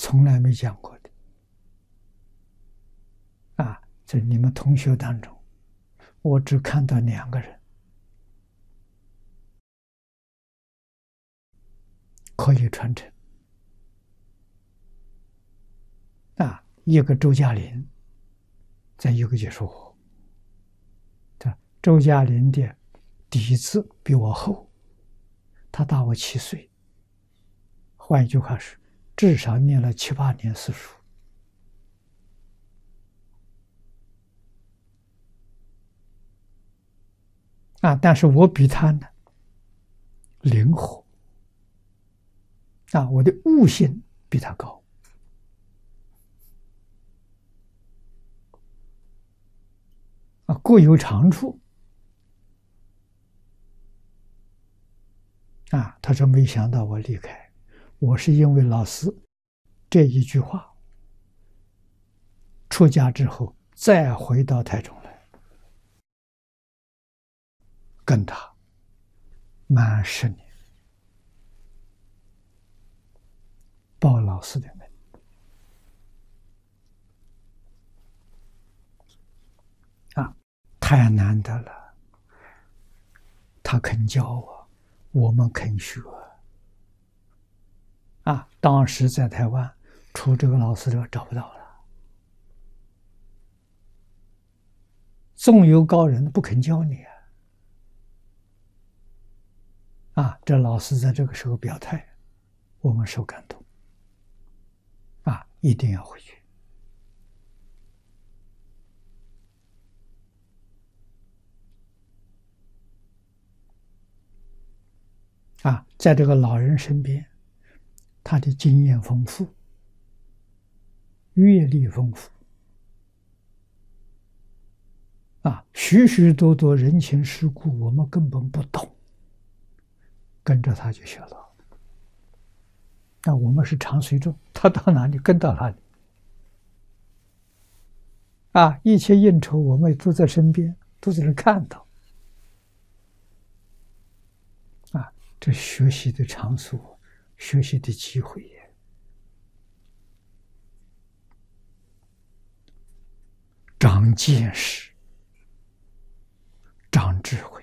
从来没讲过的啊！在你们同学当中，我只看到2个人可以传承啊，一个周嘉林，再一个就是我。周嘉林的底子比我厚，他大我7岁。换一句话是，至少念了7、8年私塾。啊，但是我比他呢灵活啊，我的悟性比他高啊，各有长处啊。他说没想到我离开，我是因为老师这一句话，出家之后再回到台中来，跟他满10年，报老师的门啊，太难得了。他肯教我，我们肯学啊。当时在台湾出这个老师的找不到了，纵有高人不肯教你啊！这老师在这个时候表态，我们受感动啊！一定要回去啊！在这个老人身边，他的经验丰富，阅历丰富啊，许许多多人情世故我们根本不懂，跟着他就学了。那我们是常随众，他到哪里跟到哪里啊！一切应酬我们都在身边，都在那看到啊！这学习的场所，学习的机会也长见识，长智慧。